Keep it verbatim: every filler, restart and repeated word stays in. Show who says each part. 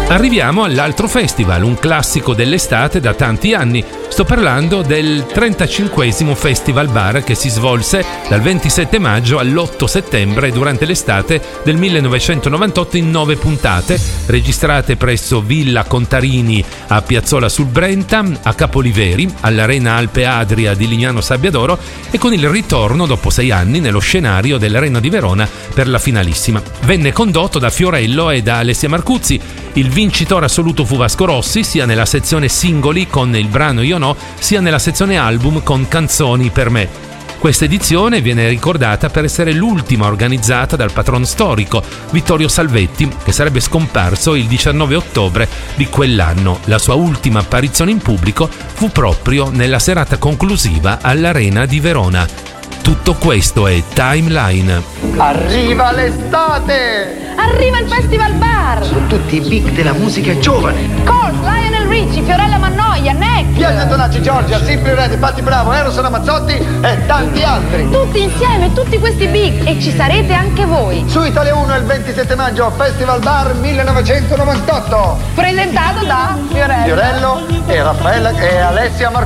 Speaker 1: Arriviamo all'altro festival, un classico dell'estate da tanti anni. Sto parlando del trentacinquesimo Festival Bar che si svolse dal ventisette maggio all'otto settembre durante l'estate del millenovecentonovantotto in nove puntate, registrate presso Villa Contarini a Piazzola sul Brenta, a Capoliveri, all'Arena Alpe Adria di Lignano Sabbiadoro e con il ritorno dopo sei anni nello scenario dell'Arena di Verona per la finalissima. Venne condotto da Fiorello e da Alessia Marcuzzi. Il vincitore assoluto fu Vasco Rossi, sia nella sezione singoli con il brano Io No, sia nella sezione album con Canzoni per me. Questa edizione viene ricordata per essere l'ultima organizzata dal patron storico Vittorio Salvetti, che sarebbe scomparso il diciannove ottobre di quell'anno. La sua ultima apparizione in pubblico fu proprio nella serata conclusiva all'Arena di Verona. Tutto questo è Timeline.
Speaker 2: Arriva l'estate!
Speaker 3: Arriva il Festival Bar!
Speaker 2: Sono tutti i big della musica giovane.
Speaker 3: Colt, Lionel Richie, Fiorella Mannoia, Neck,
Speaker 2: Biagio Tonacci, Giorgia, Simply Red, Patti Bravo, Eros Ramazzotti e tanti altri.
Speaker 3: tutti insieme, tutti questi big, e ci sarete anche voi.
Speaker 2: Su Italia uno il ventisette maggio, Festival Bar millenovecentonovantotto.
Speaker 3: Presentato da Fiorello,
Speaker 2: Fiorello e Raffaella e Alessia Marcuzzi.